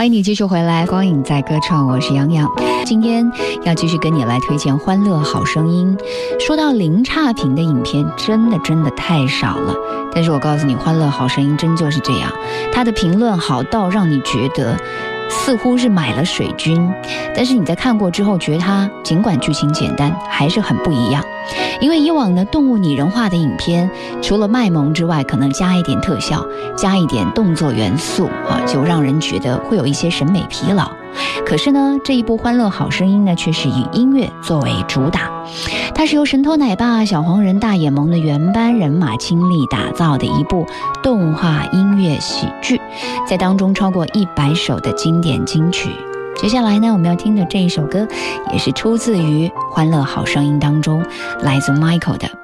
欢迎你继续回来，光影在歌唱，我是杨洋。今天要继续跟你来推荐《欢乐好声音》。说到零差评的影片，真的太少了。但是我告诉你，《欢乐好声音》真就是这样，它的评论好到让你觉得似乎是买了水军，但是你在看过之后，觉得它尽管剧情简单，还是很不一样。因为以往呢，动物拟人化的影片，除了卖萌之外，可能加一点特效，加一点动作元素就让人觉得会有一些审美疲劳。可是呢，这一部《欢乐好声音》呢，却是以音乐作为主打。它是由神偷奶爸、小黄人、大眼萌的原班人马倾力打造的一部动画音乐喜剧，在当中超过100首的经典金曲。接下来呢，我们要听的这一首歌，也是出自于《欢乐好声音》当中，来自 Michael 的